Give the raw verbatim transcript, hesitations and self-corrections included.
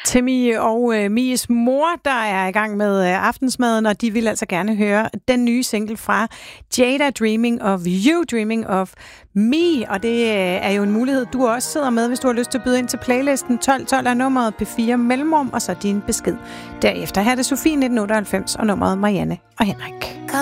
Timmy og øh, Mies mor, der er i gang med øh, aftensmaden, og de vil altså gerne høre den nye single fra Jada, Dreaming of You, Dreaming of Me. Og det øh, er jo en mulighed, du også sidder med, hvis du har lyst til at byde ind til playlisten. tolv tolv er nummeret P fire mellemrum, og så din besked derefter. Her er det Sofie nitten otteoghalvfems og nummeret Marianne og Henrik.